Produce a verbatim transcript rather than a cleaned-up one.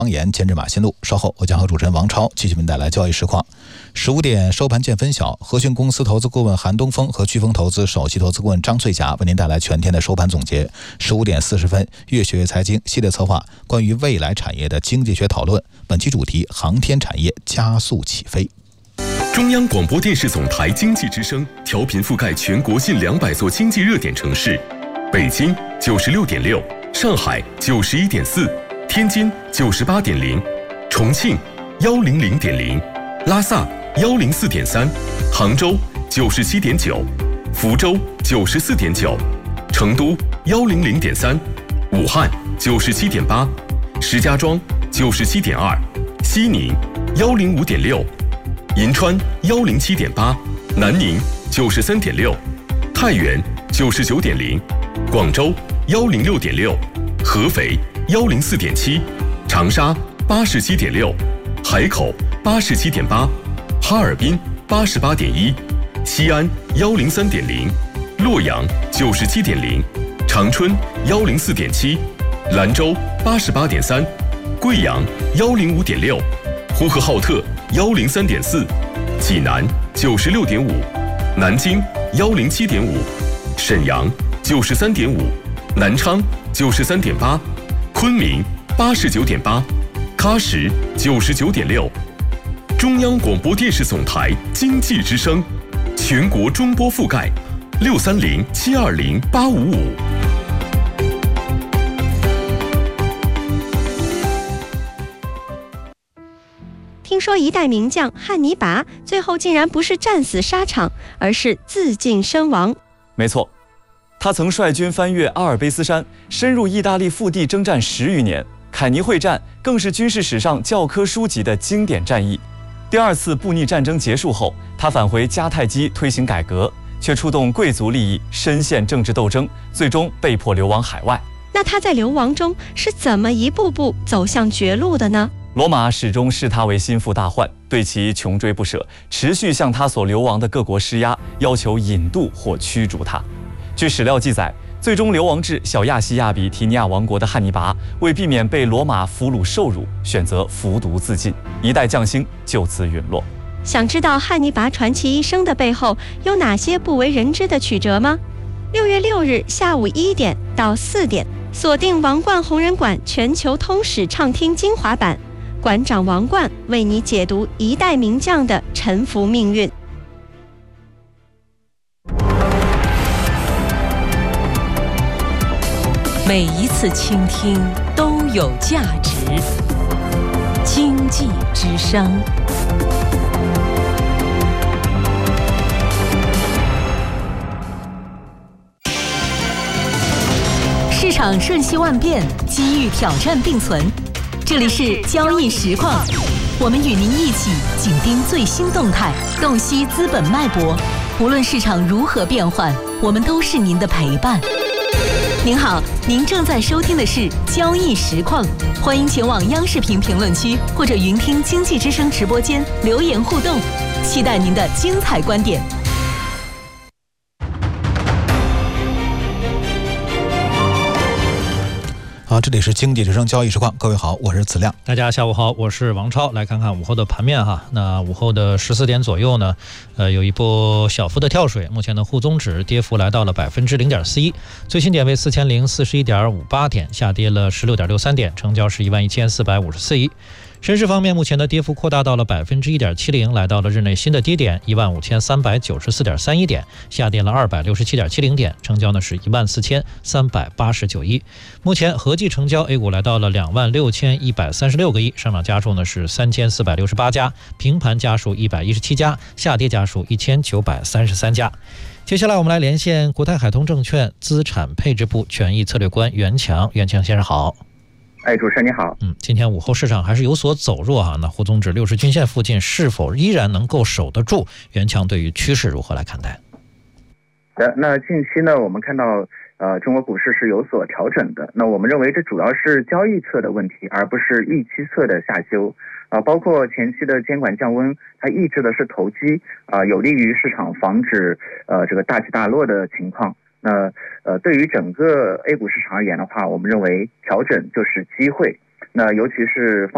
方言前置马新路，稍后我将和主持人王超继续为您带来交易实况。十五点收盘见分晓，和讯公司投资顾问韩东风和飓风投资首席投资顾问张翠霞为您带来全天的收盘总结。十五点四十分，越学越财经系列策划关于未来产业的经济学讨论，本期主题：航天产业加速起飞。 中央广播电视总台经济之声调频覆盖全国近两百座经济热点城市，北京九十六点六，上海九十一点四。天津九十八点零，重庆幺零零点零，拉萨幺零四点三，杭州九十七点九，福州九十四点九，成都幺零零点三，武汉九十七点八，石家庄九十七点二，西宁幺零五点六，银川幺零七点八，南宁九十三点六，太原九十九点零，广州幺零六点六，合肥幺零四点七，长沙八十七点六，海口八十七点八，哈尔滨八十八点一，西安幺零三点零，洛阳九十七点零，长春幺零四点七，兰州八十八点三，贵阳幺零五点六，呼和浩特幺零三点四，济南九十六点五，南京幺零七点五，沈阳九十三点五，南昌九十三点八。昆明八十九点八，喀什九十九点六，中央广播电视总台经济之声，全国中波覆盖六三零七二零八五五。 听说一代名将汉尼拔最后竟然不是战死沙场，而是自尽身亡。 没错。他曾率军翻越阿尔卑斯山，深入意大利腹地征战十余年。凯尼会战更是军事史上教科书级的经典战役。第二次布匿战争结束后，他返回迦太基推行改革，却触动贵族利益，深陷政治斗争，最终被迫流亡海外。 那他在流亡中是怎么一步步走向绝路的呢？ 罗马始终视他为心腹大患，对其穷追不舍，持续向他所流亡的各国施压，要求引渡或驱逐他。据史料记载，最终流亡至小亚细亚比提尼亚王国的汉尼拔，为避免被罗马俘虏受辱，选择服毒自尽，一代将星就此陨落。 想知道汉尼拔传奇一生的背后有哪些不为人知的曲折吗？六月六日下午一点到四点，锁定王冠红人馆全球通史畅听精华版，馆长王冠为你解读一代名将的沉浮命运。 每一次倾听都有价值。经济之声。市场瞬息万变，机遇挑战并存。这里是交易实况，我们与您一起紧盯最新动态，洞悉资本脉搏。无论市场如何变换，我们都是您的陪伴。您好，您正在收听的是交易实况，欢迎前往央视频评论区或者云听经济之声直播间留言互动，期待您的精彩观点。 好，这里是经济之声交易实况，各位好，我是子亮。 大家下午好，我是王超。来看看午后的盘面哈。那午后的十四点左右呢，呃，有一波小幅的跳水。目前的沪综指跌幅来到了百分之零点四一，最新点位四千零四十一点五八点，下跌了十六点六三点，成交是一万一千四百五十四亿。深市方面，目前的跌幅扩大到了百分之一点七零，来到了日内新的低点一万五千三百九十四点三一点，下跌了二百六十七点七零点，成交呢是一万四千三百八十九亿。目前合计成交 A 股来到了两万六千一百三十六个亿，上涨家数呢是三千四百六十八家，平盘家数一百一十七家，下跌家数一千九百三十三家。接下来我们来连线国泰海通证券资产配置部权益策略官袁强。袁强先生好。 哎，主持人你好。 嗯，今天午后市场还是有所走弱哈，那沪综指六十均线附近是否依然能够守得住？袁强对于趋势如何来看待？ 的，那近期呢，我们看到呃中国股市是有所调整的。那我们认为这主要是交易侧的问题，而不是预期侧的下修。啊、呃，包括前期的监管降温，它抑制的是投机，啊、呃，有利于市场防止呃这个大起大落的情况。那呃，对于整个 A 股市场而言的话，我们认为调整就是机会。那尤其是放